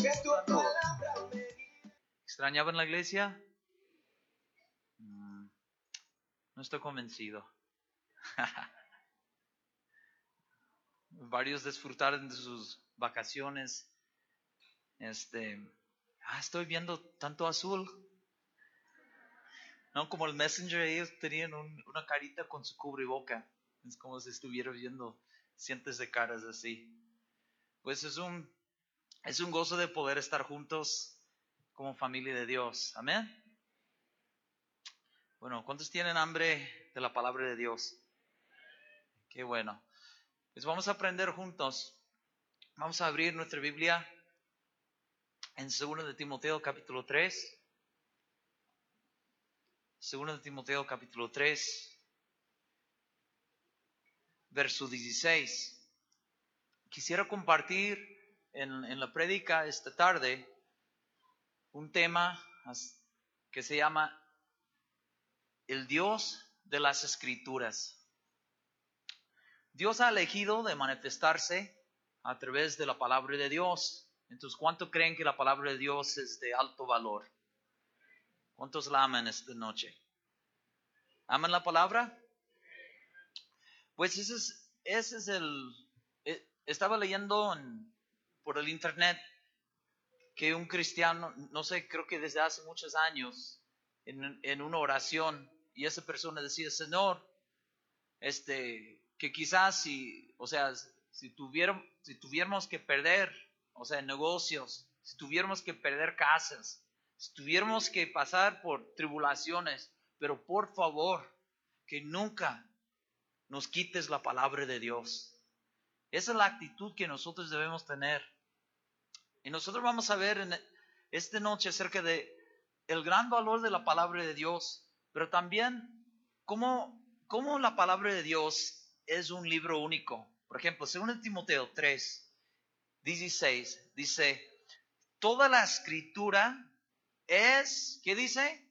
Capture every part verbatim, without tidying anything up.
¿Extrañaban la iglesia? Mm, no estoy convencido. Varios disfrutaron de sus vacaciones. Este, ah, estoy viendo tanto azul. No, como el Messenger, ellos tenían un, una carita con su cubreboca. Es como si estuviera viendo cientos de caras así. Pues es un, es un gozo de poder estar juntos como familia de Dios. Amén. Bueno, ¿cuántos tienen hambre de la palabra de Dios? Qué bueno. Pues vamos a aprender juntos. Vamos a abrir nuestra Biblia en segundo de Timoteo capítulo tres. segundo de Timoteo capítulo tres, verso dieciséis. Quisiera compartir en, en la prédica esta tarde un tema que se llama el Dios de las Escrituras. Dios ha elegido de manifestarse a través de la palabra de Dios. Entonces, ¿cuánto creen que la palabra de Dios es de alto valor? ¿Cuántos la aman esta noche? ¿Aman la palabra? Pues ese es, ese es el... Estaba leyendo en, por el internet que un cristiano, no sé, creo que desde hace muchos años, en, en una oración, y esa persona decía, Señor, este, que quizás si, o sea, si, tuviéramos, si tuviéramos que perder, o sea, negocios, si tuviéramos que perder casas, si tuviéramos que pasar por tribulaciones, pero por favor, que nunca nos quites la palabra de Dios. Esa es la actitud que nosotros debemos tener. Y nosotros vamos a ver en esta noche acerca de el gran valor de la palabra de Dios, pero también cómo, cómo la palabra de Dios es un libro único. Por ejemplo, según Timoteo tres, dieciséis, dice, toda la escritura es, ¿qué dice?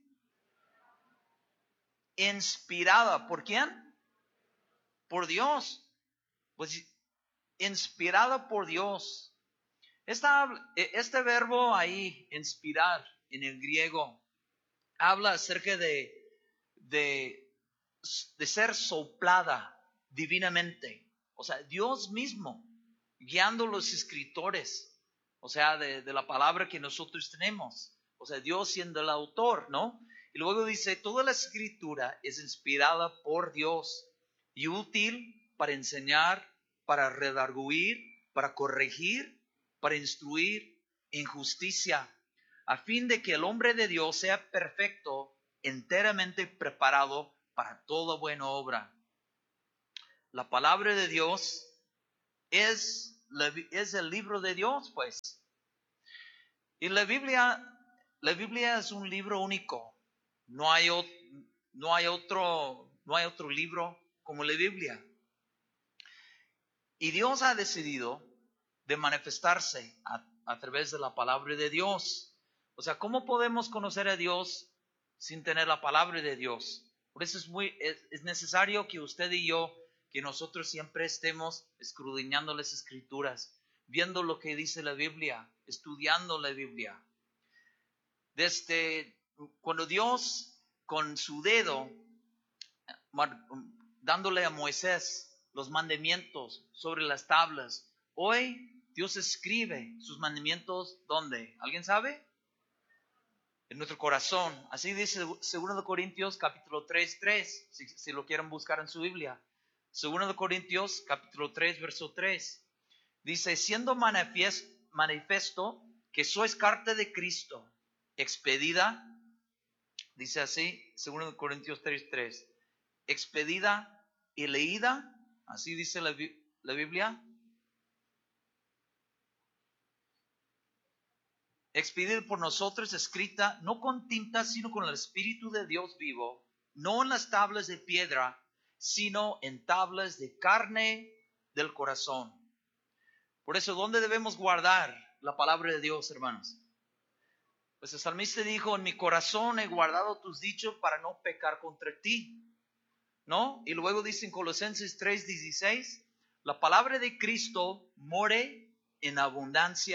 Inspirada. ¿Por quién? Por Dios. Pues inspirada por Dios. Esta, este verbo ahí, inspirar, en el griego, habla acerca de, de, de ser soplada divinamente. O sea, Dios mismo guiando los escritores, o sea, de, de la palabra que nosotros tenemos. O sea, Dios siendo el autor, ¿no? Y luego dice, toda la escritura es inspirada por Dios y útil para enseñar, para redarguir, para corregir, para instruir en justicia, a fin de que el hombre de Dios sea perfecto, enteramente preparado para toda buena obra. La palabra de Dios es, la, es el libro de Dios, pues. Y la Biblia, la Biblia es un libro único. No hay, no hay otro, no hay otro libro como la Biblia. Y Dios ha decidido de manifestarse a, a través de la palabra de Dios. O sea, ¿cómo podemos conocer a Dios sin tener la palabra de Dios? Por eso es, muy, es, es necesario que usted y yo, que nosotros siempre estemos escudriñando las Escrituras, viendo lo que dice la Biblia, estudiando la Biblia. Desde cuando Dios con su dedo, dándole a Moisés los mandamientos sobre las tablas, hoy Dios escribe sus mandamientos, ¿dónde? ¿Alguien sabe? En nuestro corazón. Así dice segundo de Corintios capítulo tres, tres, si, si lo quieren buscar en su Biblia. segundo de Corintios capítulo tres, verso tres. Dice, siendo manifiesto, manifiesto que sois carta de Cristo, expedida, dice así, segundo de Corintios tres, tres, expedida y leída, así dice la, la Biblia. Expedida por nosotros, escrita no con tinta, sino con el Espíritu de Dios vivo, no en las tablas de piedra, sino en tablas de carne del corazón. Por eso, ¿dónde debemos guardar la palabra de Dios, hermanos? Pues el salmista dijo, en mi corazón he guardado tus dichos para no pecar contra ti, ¿no? Y luego dice en Colosenses tres, dieciséis, la palabra de Cristo more en abundancia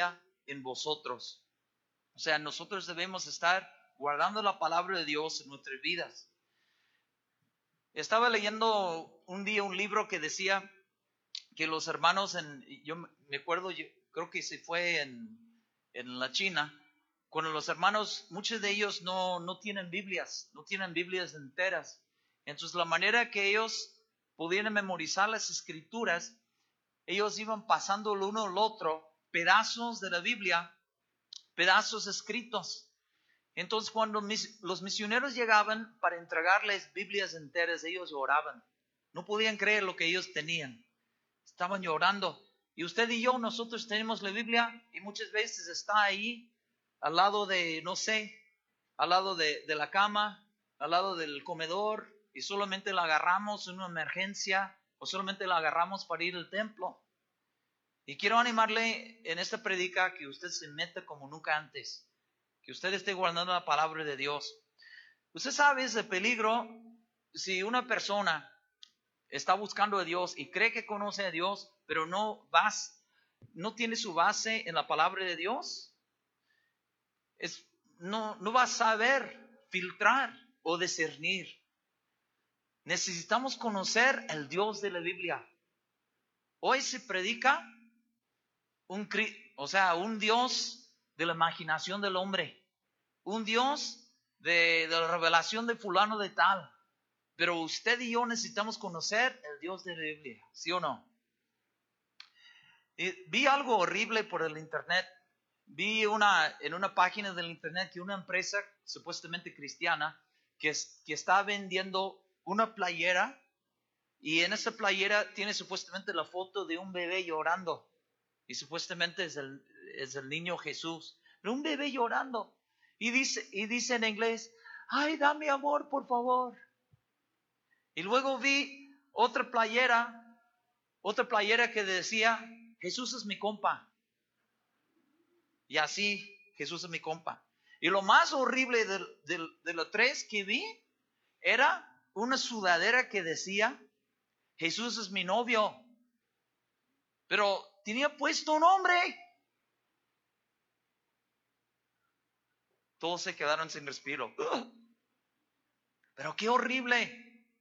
en vosotros. O sea, nosotros debemos estar guardando la palabra de Dios en nuestras vidas. Estaba leyendo un día un libro que decía que los hermanos, en, yo me acuerdo, yo creo que se fue en, en la China, cuando los hermanos, muchos de ellos no, no tienen Biblias, no tienen Biblias enteras. Entonces la manera que ellos podían memorizar las escrituras, ellos iban pasando el uno al otro pedazos de la Biblia, pedazos escritos. Entonces cuando mis, los misioneros llegaban para entregarles Biblias enteras, ellos lloraban. No podían creer lo que ellos tenían. Estaban llorando. Y usted y yo, nosotros tenemos la Biblia y muchas veces está ahí al lado de, no sé, al lado de, de la cama, al lado del comedor, y solamente la agarramos en una emergencia o solamente la agarramos para ir al templo. Y quiero animarle en esta predica que usted se meta como nunca antes, que usted esté guardando la palabra de Dios. Usted sabe ese peligro si una persona está buscando a Dios y cree que conoce a Dios, pero no, vas, no tiene su base en la palabra de Dios. Es, no, no va a saber filtrar o discernir. Necesitamos conocer el Dios de la Biblia. Hoy se predica un, o sea, un Dios de la imaginación del hombre, un Dios de, de la revelación de fulano de tal. Pero usted y yo necesitamos conocer el Dios de la Biblia, ¿sí o no? Y vi algo horrible por el internet. Vi una, en una página del internet que una empresa supuestamente cristiana que, es, que está vendiendo una playera, y en esa playera tiene supuestamente la foto de un bebé llorando, y supuestamente es el, es el niño Jesús, pero un bebé llorando, y dice, y dice en inglés, ay, dame amor, por favor. Y luego vi otra playera, otra playera que decía, Jesús es mi compa. Y así, Jesús es mi compa. Y lo más horrible de, de, de los tres que vi era una sudadera que decía, Jesús es mi novio. Pero tenía puesto un hombre. Todos se quedaron sin respiro. Pero qué horrible.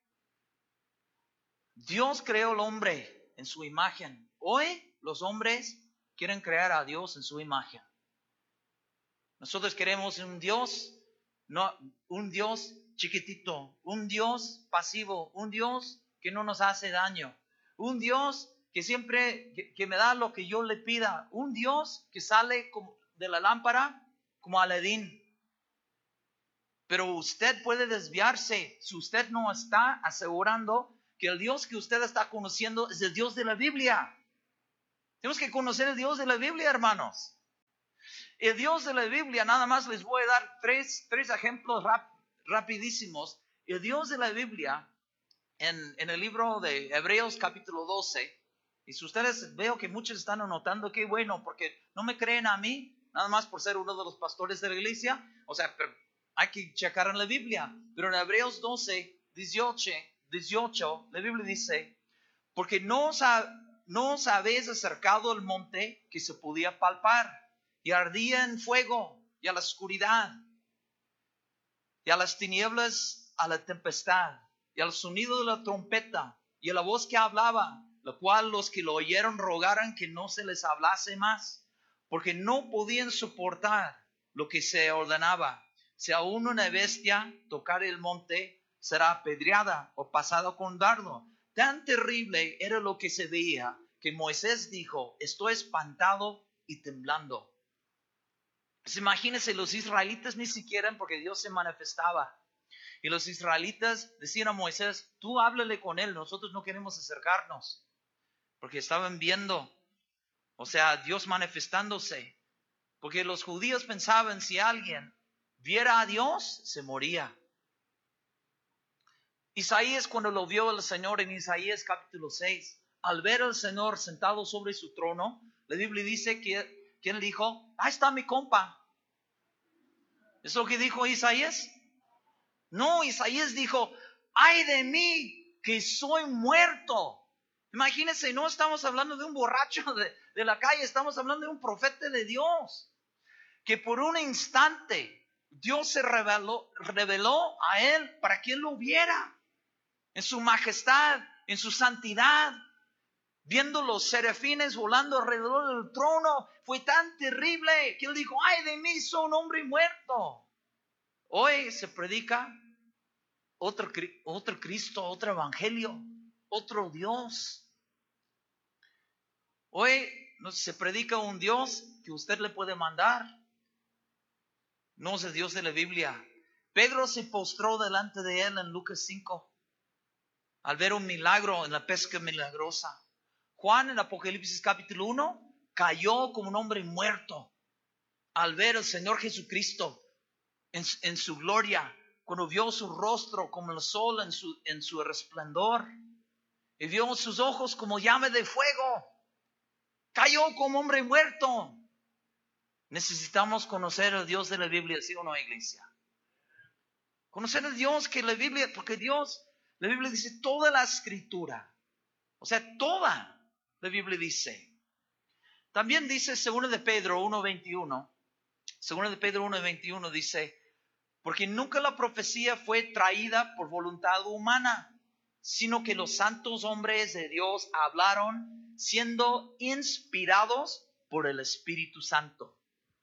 Dios creó al hombre en su imagen. Hoy los hombres quieren crear a Dios en su imagen. Nosotros queremos un Dios, no, un Dios chiquitito, un Dios pasivo, un Dios que no nos hace daño, un Dios que siempre que, que me da lo que yo le pida, un Dios que sale como de la lámpara como Aladín. Pero usted puede desviarse si usted no está asegurando que el Dios que usted está conociendo es el Dios de la Biblia. Tenemos que conocer el Dios de la Biblia, hermanos. El Dios de la Biblia, nada más les voy a dar tres, tres ejemplos rap, rapidísimos. El Dios de la Biblia, en, en el libro de Hebreos capítulo doce, y si ustedes veo que muchos están anotando, qué bueno, porque no me creen a mí, nada más por ser uno de los pastores de la iglesia, o sea, pero hay que checar en la Biblia. Pero en Hebreos doce, dieciocho, dieciocho, la Biblia dice, porque no os, ha, no os habéis acercado al monte que se podía palpar, y ardía en fuego, y a la oscuridad, y a las tinieblas, a la tempestad, y al sonido de la trompeta, y a la voz que hablaba, la cual los que lo oyeron rogaran que no se les hablase más, porque no podían soportar lo que se ordenaba. Si aún una bestia tocar el monte, será apedreada o pasada con dardo. Tan terrible era lo que se veía, que Moisés dijo, estoy espantado y temblando. Pues imagínense, los israelitas ni siquiera, porque Dios se manifestaba. Y los israelitas decían a Moisés, tú háblale con él, nosotros no queremos acercarnos. Porque estaban viendo, o sea, Dios manifestándose. Porque los judíos pensaban, si alguien viera a Dios, se moría. Isaías, cuando lo vio el Señor en Isaías capítulo seis, al ver al Señor sentado sobre su trono, la Biblia dice que ¿quién dijo? Ahí está mi compa. ¿Es lo que dijo Isaías? No, Isaías dijo, ay de mí que soy muerto. Imagínense, no estamos hablando de un borracho de, de la calle, estamos hablando de un profeta de Dios, que por un instante Dios se reveló, reveló a él para que él lo viera en su majestad, en su santidad, viendo los serafines volando alrededor del trono. Fue tan terrible que él dijo, ay de mí, soy un hombre muerto. Hoy se predica otro, otro Cristo, otro evangelio, otro Dios. Hoy se predica un Dios que usted le puede mandar. No es el Dios de la Biblia. Pedro se postró delante de él en Lucas cinco al ver un milagro en la pesca milagrosa. Juan en Apocalipsis capítulo uno cayó como un hombre muerto al ver al Señor Jesucristo en, en su gloria, cuando vio su rostro como el sol en su, en su resplandor, y vio sus ojos como llama de fuego. Cayó como hombre muerto. Necesitamos conocer al Dios de la Biblia, ¿sí o no, iglesia? Conocer al Dios que la Biblia, porque Dios, la Biblia dice toda la escritura. O sea, toda la Biblia dice. También dice segunda de Pedro uno veintiuno. Segunda de Pedro uno veintiuno dice, porque nunca la profecía fue traída por voluntad humana, sino que los santos hombres de Dios hablaron siendo inspirados por el Espíritu Santo.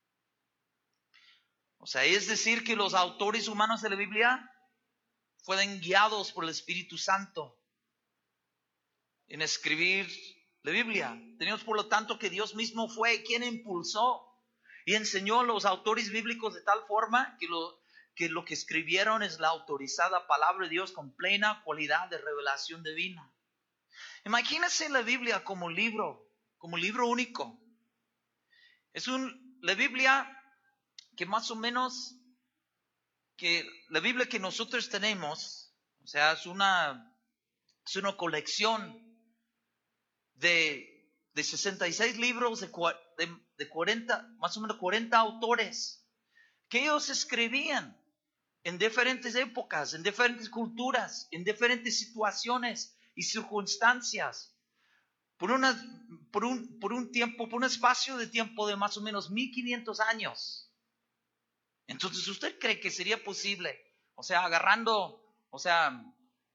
O sea, es decir que los autores humanos de la Biblia fueron guiados por el Espíritu Santo en escribir la Biblia. Tenemos por lo tanto que Dios mismo fue quien impulsó y enseñó a los autores bíblicos de tal forma que lo, que lo que escribieron es la autorizada palabra de Dios con plena cualidad de revelación divina. Imagínense la Biblia como libro, como libro único. Es un, la Biblia que más o menos, que la Biblia que nosotros tenemos, o sea, es una, es una colección de, de sesenta y seis libros, de, de, de cuarenta, más o menos cuarenta autores, que ellos escribían en diferentes épocas, en diferentes culturas, en diferentes situaciones y circunstancias, por, una, por, un, por un tiempo, por un espacio de tiempo de más o menos mil quinientos años. Entonces, ¿usted cree que sería posible, o sea, agarrando, o sea,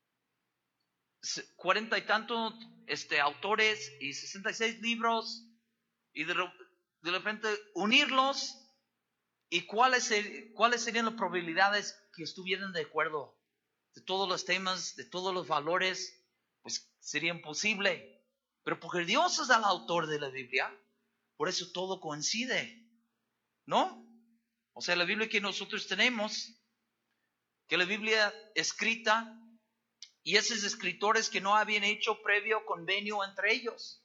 cuarenta y tantos este, autores y sesenta y seis libros y de, de repente unirlos? ¿Y cuáles, cuáles serían las probabilidades que estuvieran de acuerdo de todos los temas, de todos los valores? Pues sería imposible. Pero porque Dios es el autor de la Biblia, por eso todo coincide, ¿no? O sea, la Biblia que nosotros tenemos, que la Biblia escrita, y esos escritores que no habían hecho previo convenio entre ellos.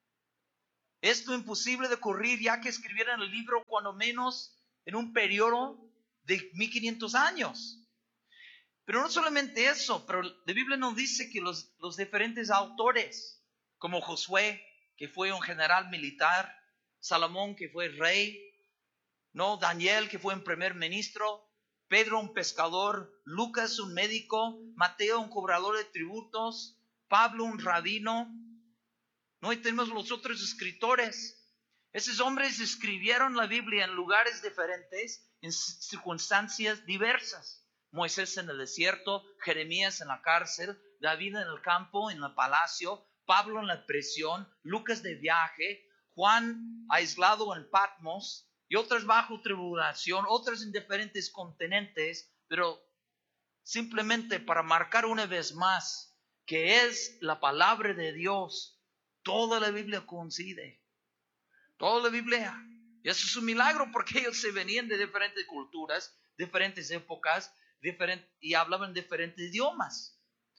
Esto imposible de ocurrir ya que escribieran el libro cuando menos en un periodo de mil quinientos años. Pero no solamente eso, pero la Biblia nos dice que los, los diferentes autores, como Josué, que fue un general militar, Salomón, que fue rey, no, Daniel, que fue un primer ministro, Pedro, un pescador, Lucas, un médico, Mateo, un cobrador de tributos, Pablo, un rabino, no, y tenemos los otros escritores. Esos hombres escribieron la Biblia en lugares diferentes, en circunstancias diversas. Moisés en el desierto, Jeremías en la cárcel, David en el campo, en el palacio, Pablo en la prisión, Lucas de viaje, Juan aislado en Patmos, y otras bajo tribulación, otras en diferentes continentes, pero simplemente para marcar una vez más que es la palabra de Dios. Toda la Biblia coincide. Toda la Biblia. Y eso es un milagro porque ellos se venían de diferentes culturas, diferentes épocas, diferentes, y hablaban diferentes idiomas.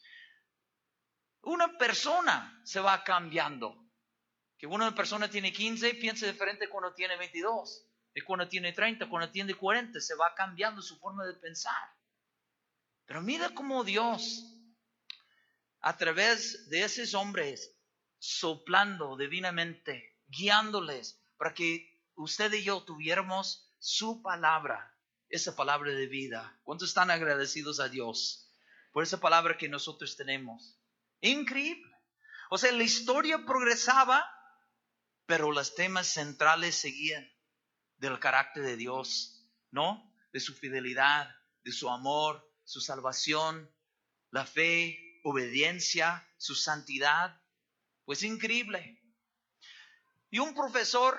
Una persona se va cambiando. Que una persona tiene quince, piensa diferente cuando tiene veintidós. Y cuando tiene treinta, cuando tiene cuarenta, se va cambiando su forma de pensar. Pero mira cómo Dios, a través de esos hombres, soplando divinamente, guiándoles para que usted y yo tuviéramos su palabra, esa palabra de vida. ¿Cuántos están agradecidos a Dios por esa palabra que nosotros tenemos? Increíble. O sea, la historia progresaba, pero los temas centrales seguían del carácter de Dios, ¿no? De su fidelidad, de su amor, su salvación, la fe, obediencia, su santidad. Pues increíble. Y un profesor,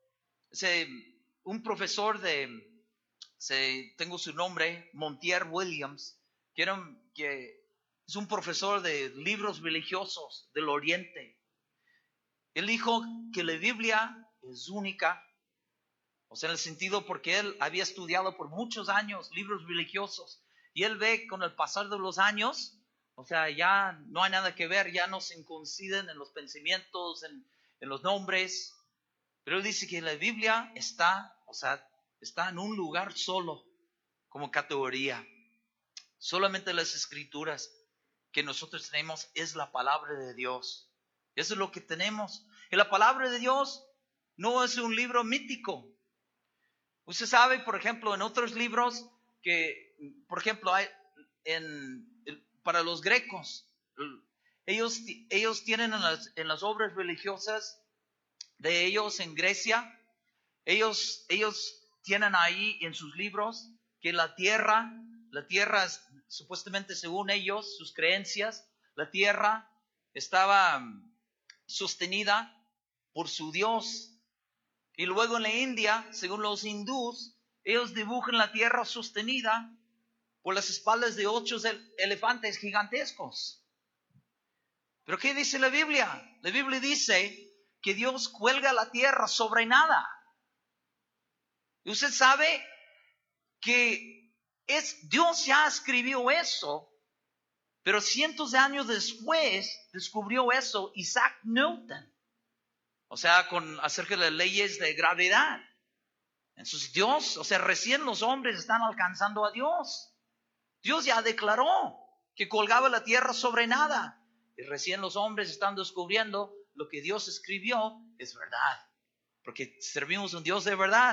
un profesor de, tengo su nombre, Montier Williams, que, era, que es un profesor de libros religiosos del Oriente. Él dijo que la Biblia es única, o sea, en el sentido porque él había estudiado por muchos años libros religiosos y él ve con el pasar de los años, o sea, ya no hay nada que ver, ya no se coinciden en los pensamientos, en, en los nombres, pero él dice que la Biblia está, o sea, está en un lugar solo como categoría. Solamente las escrituras que nosotros tenemos es la palabra de Dios. Eso es lo que tenemos. Y la palabra de Dios no es un libro mítico. Usted sabe, por ejemplo, en otros libros que, por ejemplo, hay en, para los grecos, ellos, ellos tienen en las, en las obras religiosas de ellos en Grecia, ellos, ellos tienen ahí en sus libros que la tierra, la tierra es, supuestamente según ellos, sus creencias, la tierra estaba sostenida por su Dios. Y luego en la India, según los hindús, ellos dibujan la tierra sostenida por las espaldas de ocho elefantes gigantescos. Pero ¿qué dice la Biblia? La Biblia dice que Dios cuelga la tierra sobre nada. Y usted sabe que es, Dios ya escribió eso, pero cientos de años después descubrió eso Isaac Newton. O sea, con acerca de las leyes de gravedad. Entonces Dios, o sea, recién los hombres están alcanzando a Dios. Dios ya declaró que colgaba la tierra sobre nada. Y recién los hombres están descubriendo lo que Dios escribió es verdad. Porque servimos a un Dios de verdad.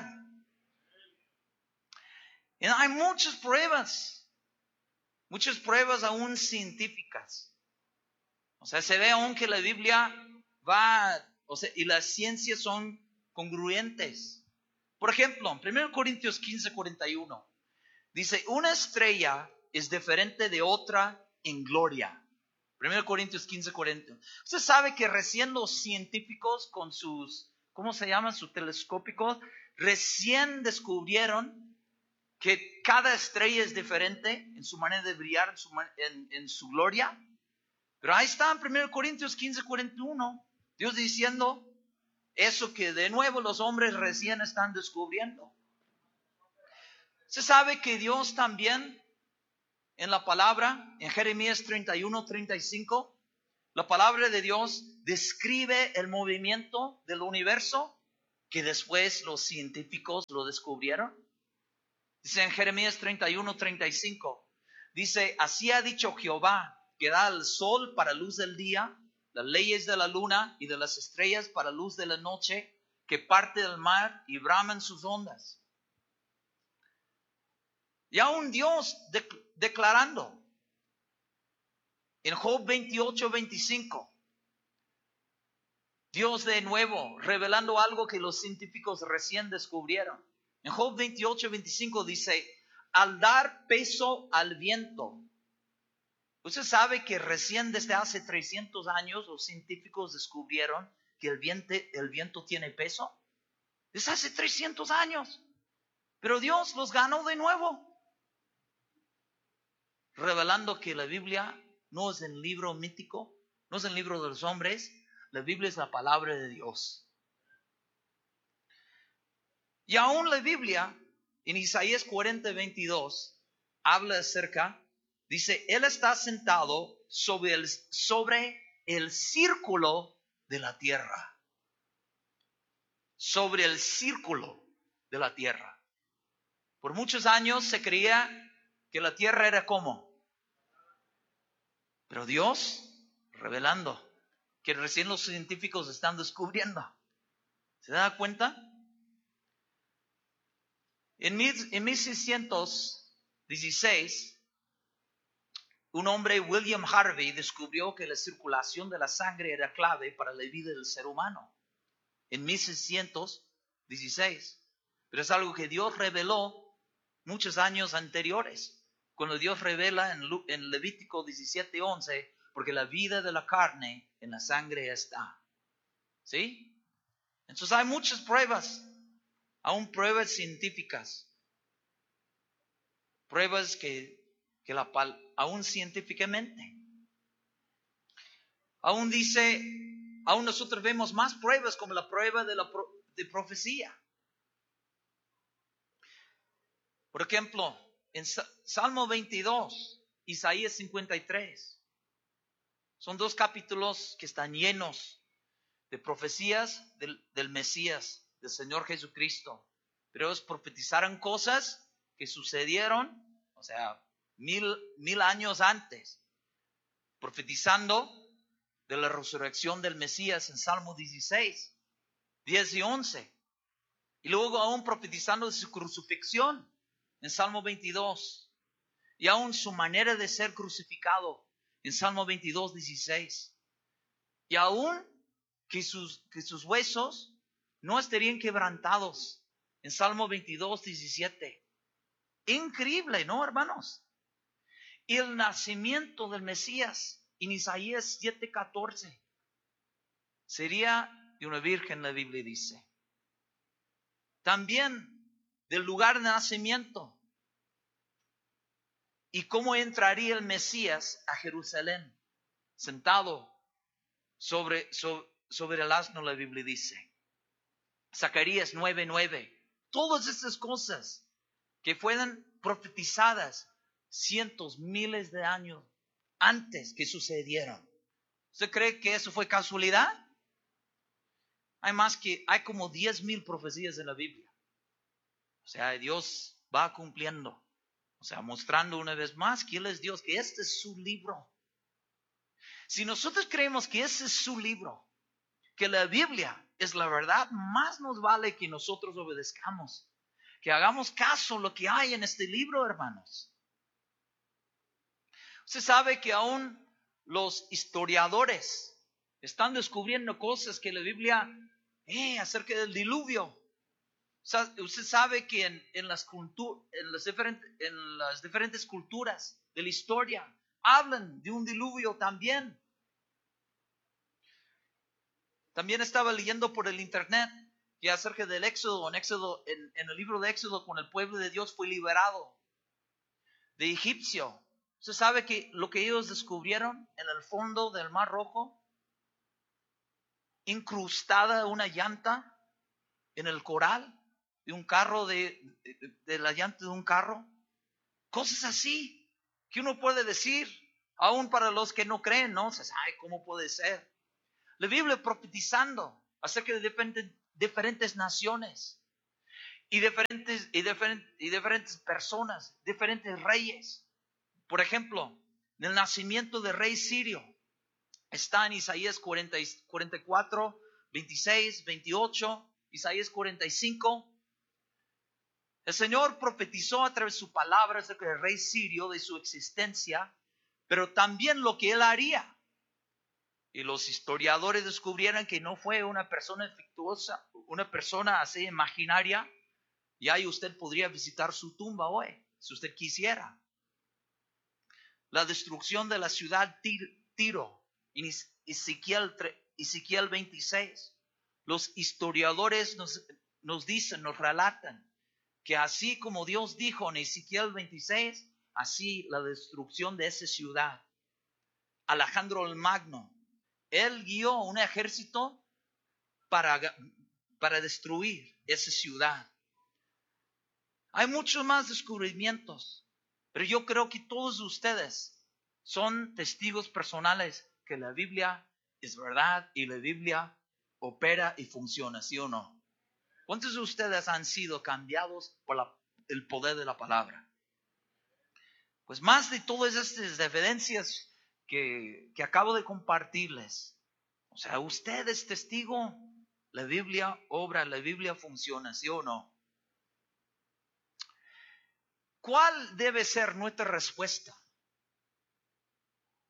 Y hay muchas pruebas. Muchas pruebas aún científicas. O sea, se ve aún que la Biblia va, o sea, y las ciencias son congruentes. Por ejemplo, en primero Corintios quince, cuarenta y uno, dice, una estrella es diferente de otra en gloria. primero Corintios quince, cuarenta. Usted sabe que recién los científicos con sus, ¿cómo se llaman? Sus telescópicos, recién descubrieron que cada estrella es diferente en su manera de brillar, en su, en, en su gloria. Pero ahí está en primero Corintios quince, cuarenta y uno, Dios diciendo eso que de nuevo los hombres recién están descubriendo. Se sabe que Dios también en la palabra, en Jeremías treinta y uno, treinta y cinco, la palabra de Dios describe el movimiento del universo que después los científicos lo descubrieron. Dice en Jeremías treinta y uno, treinta y cinco, dice, así ha dicho Jehová, que da el sol para luz del día, las leyes de la luna y de las estrellas para luz de la noche, que parte del mar y braman sus ondas. Y aún Dios de, declarando en Job veintiocho, veinticinco, Dios de nuevo revelando algo que los científicos recién descubrieron. En Job veintiocho, veinticinco dice, al dar peso al viento. Usted sabe que recién desde hace trescientos años los científicos descubrieron que el viento, el viento tiene peso. Desde hace trescientos años. Pero Dios los ganó de nuevo. Revelando que la Biblia no es el libro mítico, no es el libro de los hombres. La Biblia es la palabra de Dios. Y aún la Biblia, en Isaías cuarenta, veintidós, habla acerca, dice, Él está sentado sobre el, sobre el círculo de la tierra. Sobre el círculo de la tierra. Por muchos años se creía que la tierra era como. Pero Dios revelando que recién los científicos están descubriendo. ¿Se da cuenta? En mil seiscientos dieciséis, un hombre, William Harvey, descubrió que la circulación de la sangre era clave para la vida del ser humano en mil seiscientos dieciséis. Pero es algo que Dios reveló muchos años anteriores, cuando Dios revela en, en Levítico diecisiete once, porque la vida de la carne en la sangre está. ¿Sí? Entonces hay muchas pruebas, aún pruebas científicas, pruebas que, que la, aún científicamente, aún dice, aún nosotros vemos más pruebas como la prueba de la de profecía. Por ejemplo, en Salmo veintidós, Isaías cincuenta y tres, son dos capítulos que están llenos de profecías del, del Mesías, del Señor Jesucristo. Pero ellos profetizaron cosas que sucedieron, o sea, mil, mil años antes, profetizando de la resurrección del Mesías en Salmo dieciséis, diez y once. Y luego aún profetizando de su crucifixión en Salmo veintidós. Y aún su manera de ser crucificado en Salmo veintidós, dieciséis. Y aún que sus, que sus huesos no estarían quebrantados en Salmo veintidós, diecisiete. Increíble, ¿no, hermanos? Y el nacimiento del Mesías en Isaías siete, catorce sería de una virgen, la Biblia dice. También del lugar de nacimiento y cómo entraría el Mesías a Jerusalén, sentado sobre, sobre, sobre el asno, la Biblia dice. Zacarías nueve, nueve. Todas estas cosas que fueron profetizadas cientos, miles de años antes que sucedieron. ¿Usted cree que eso fue casualidad? Hay más que, hay como diez mil profecías en la Biblia. O sea, Dios va cumpliendo. O sea, mostrando una vez más que Él es Dios, que este es su libro. Si nosotros creemos que ese es su libro, que la Biblia es la verdad, más nos vale que nosotros obedezcamos, que hagamos caso a lo que hay en este libro, hermanos. Usted sabe que aún los historiadores están descubriendo cosas que la Biblia, eh, acerca del diluvio. O sea, usted sabe que en, en, las cultu- en, las diferentes, en las diferentes culturas de la historia hablan de un diluvio también. También estaba leyendo por el internet que acerca del Éxodo, en, Éxodo en, en el libro de Éxodo, cuando el pueblo de Dios fue liberado de Egipcio. ¿Usted sabe que lo que ellos descubrieron en el fondo del Mar Rojo? Incrustada una llanta en el coral de un carro, de, de, de la llanta de un carro. Cosas así que uno puede decir, aún para los que no creen, ¿no? Se sabe cómo puede ser. La Biblia profetizando acerca de diferentes, diferentes naciones y diferentes, y, diferentes, y diferentes personas, diferentes reyes. Por ejemplo, el nacimiento del rey sirio está en Isaías cuarenta, cuarenta y cuatro, veintiséis, veintiocho, Isaías cuarenta y cinco. El Señor profetizó a través de su palabra acerca del rey sirio, de su existencia, pero también lo que él haría. Y los historiadores descubrieron que no fue una persona fictiosa, una persona así imaginaria. Y ahí usted podría visitar su tumba hoy, si usted quisiera. La destrucción de la ciudad Tiro, en Ezequiel, Ezequiel veintiséis. Los historiadores nos, nos dicen, nos relatan, que así como Dios dijo en Ezequiel veintiséis, así la destrucción de esa ciudad. Alejandro el Magno, él guió un ejército para, para destruir esa ciudad. Hay muchos más descubrimientos, pero yo creo que todos ustedes son testigos personales que la Biblia es verdad y la Biblia opera y funciona, ¿sí o no? ¿Cuántos de ustedes han sido cambiados por la, el poder de la palabra? Pues más de todas estas evidencias que, que acabo de compartirles, o sea, usted es testigo, la Biblia obra, la Biblia funciona, ¿sí o no? ¿Cuál debe ser nuestra respuesta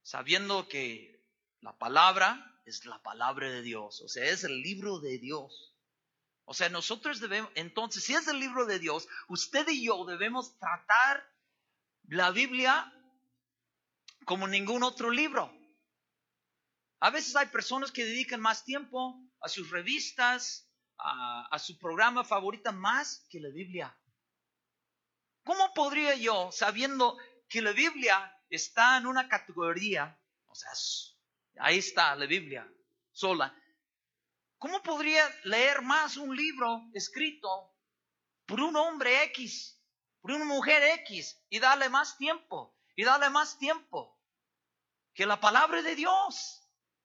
sabiendo que la palabra es la palabra de Dios, o sea, es el libro de Dios. O sea, nosotros debemos, entonces, si es el libro de Dios, usted y yo debemos tratar la Biblia como ningún otro libro. A veces hay personas que dedican más tiempo a sus revistas, a, a su programa favorito más que la Biblia. ¿Cómo podría yo, sabiendo que la Biblia está en una categoría, o sea, ahí está la Biblia sola, cómo podría leer más un libro escrito por un hombre X, por una mujer X, y darle más tiempo, y darle más tiempo que la palabra de Dios?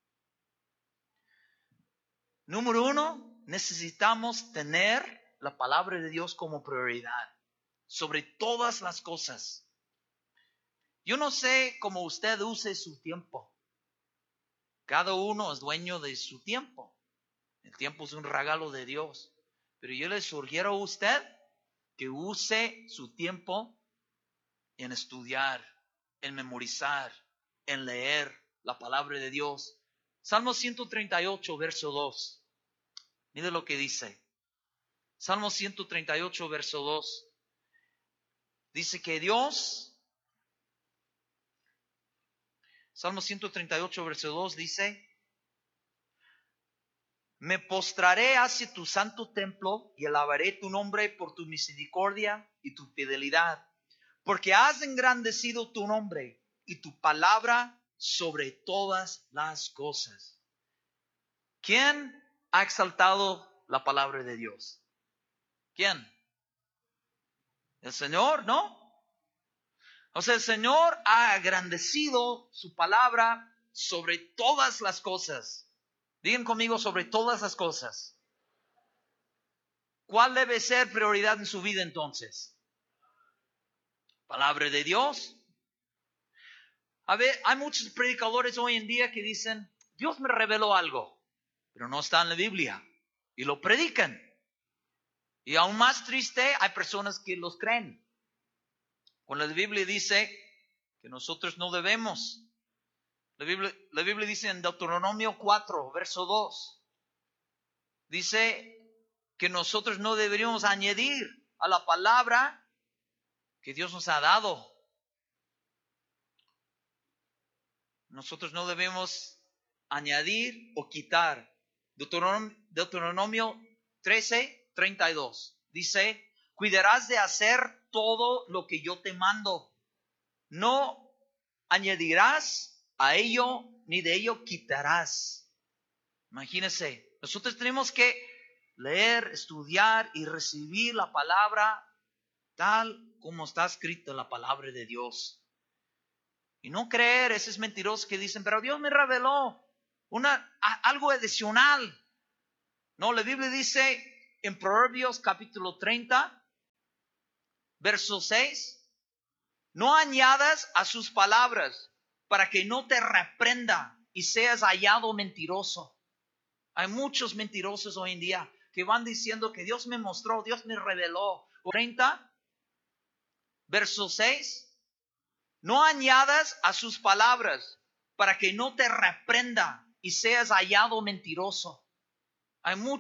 Número uno, necesitamos tener la palabra de Dios como prioridad sobre todas las cosas. Yo no sé cómo usted use su tiempo. Cada uno es dueño de su tiempo. El tiempo es un regalo de Dios. Pero yo le sugiero a usted que use su tiempo en estudiar, en memorizar, en leer la palabra de Dios. Salmo ciento treinta y ocho, verso dos. Mire lo que dice. Salmo ciento treinta y ocho, verso dos. Dice que Dios, Salmo ciento treinta y ocho, verso dos dice: me postraré hacia tu santo templo y alabaré tu nombre por tu misericordia y tu fidelidad, porque has engrandecido tu nombre y tu palabra sobre todas las cosas. ¿Quién ha exaltado la palabra de Dios? ¿Quién? El Señor, ¿no? O sea, el Señor ha engrandecido su palabra sobre todas las cosas. Digan conmigo, sobre todas las cosas. ¿Cuál debe ser prioridad en su vida entonces? Palabra de Dios. A ver, hay muchos predicadores hoy en día que dicen: Dios me reveló algo, pero no está en la Biblia, y lo predican. Y aún más triste, hay personas que los creen, cuando la Biblia dice que nosotros no debemos. La Biblia, la Biblia dice en Deuteronomio cuatro, verso dos, dice que nosotros no deberíamos añadir a la palabra que Dios nos ha dado. Nosotros no debemos añadir o quitar. Deuteronomio, Deuteronomio trece, treinta y dos dice: cuidarás de hacer todo lo que yo te mando. No añadirás a ello, ni de ello quitarás. Imagínense, nosotros tenemos que leer, estudiar y recibir la palabra tal como está escrita en la palabra de Dios. Y no creer esos mentirosos que dicen: pero Dios me reveló una, algo adicional. No, la Biblia dice en Proverbios capítulo treinta, verso seis: no añadas a sus palabras para que no te reprenda y seas hallado mentiroso. Hay muchos mentirosos hoy en día que van diciendo que Dios me mostró, Dios me reveló. treinta, verso seis: no añadas a sus palabras para que no te reprenda y seas hallado mentiroso. Hay muchos